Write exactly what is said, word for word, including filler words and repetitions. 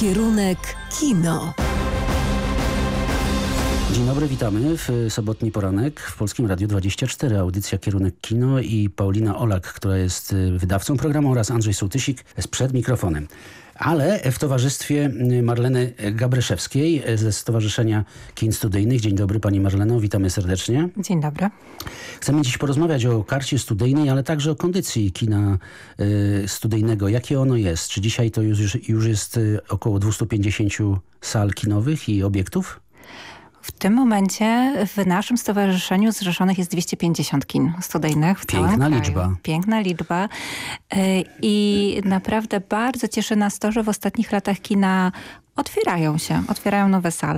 Kierunek kino. Dzień dobry, witamy w sobotni poranek w Polskim Radiu dwadzieścia cztery. Audycja Kierunek Kino i Paulina Olak, która jest wydawcą programu, oraz Andrzej Sołtysik przed mikrofonem. Ale w towarzystwie Marleny Gabryszewskiej ze Stowarzyszenia Kin Studyjnych. Dzień dobry pani Marleno, witamy serdecznie. Dzień dobry. Chcemy dziś porozmawiać o karcie studyjnej, ale także o kondycji kina y, studyjnego. Jakie ono jest? Czy dzisiaj to już, już jest około dwieście pięćdziesiąt sal kinowych i obiektów? W tym momencie w naszym stowarzyszeniu zrzeszonych jest dwieście pięćdziesiąt kin studyjnych w całym Piękna kraju. liczba. Piękna liczba. I naprawdę bardzo cieszy nas to, że w ostatnich latach kina otwierają się, otwierają nowe sale.